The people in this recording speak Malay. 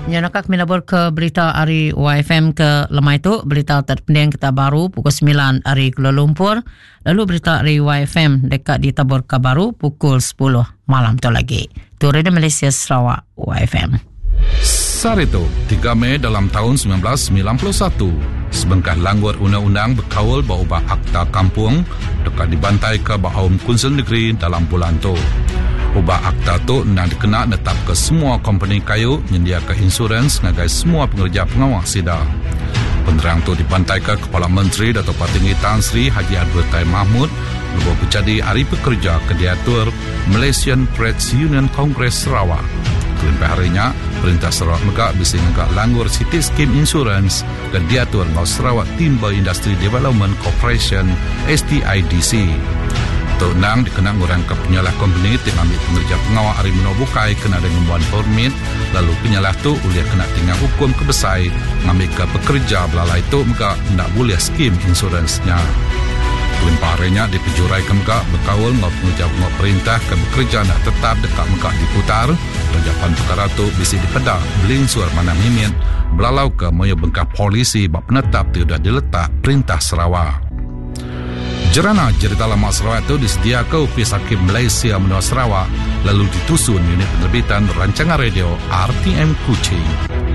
Nakak minabur ke berita hari YFM ke lemah itu, berita terpending kita baru pukul 9 hari Kuala Lumpur, lalu berita hari YFM dekat di Tabur Kabaru pukul 10 malam tu lagi. Itu Radio Malaysia Sarawak YFM. Sarito, 3 Mei dalam tahun 1991, sebengkah langgar undang-undang berkawal berubah akta kampung dekat dibantai ke Bahaum Kunsel Negeri dalam bulan tu. Ubah akta tu nak dikena netap ke semua company kayu menyediakan insurans ngagai semua pengerja pengawal sida. Penerang tu dibantai ke Kepala Menteri Datuk Patinggi Tan Sri Haji Abdul Taib Mahmud lepas berjadi Hari Pekerja ke diatur Malaysian Trades Union Congress Sarawak. Kelimpah harinya, Perintah Sarawak Megak bisa ngagak langgur City Scheme Insurance ke diatur Bau Sarawak Timber Industry Development Corporation STIDC. Tok Nang dikenang orang ke penyalah company yang ambil pengerja pengawal hari menobukai kena dengan buan permit, lalu penyalah tu boleh kena tinggal hukum kebesai ngambil ke pekerja belalai tu Megak tak boleh skim insuransnya. Kelimpah harinya dipejurai ke Megak berkawal dengan pengerja pengawal perintah ke bekerja nak tetap dekat Megak diputar, penjapan perkara tu bisa dipedak belinsur mana mimin belalau ke moyo bengkah polisi bak penetap tu dah diletak Perintah Sarawak. Jerana cerita lama Sarawak itu disediakan Ofis Hakim Malaysia Menua Sarawak lalu ditusun unit penerbitan rancangan radio RTM Kuching.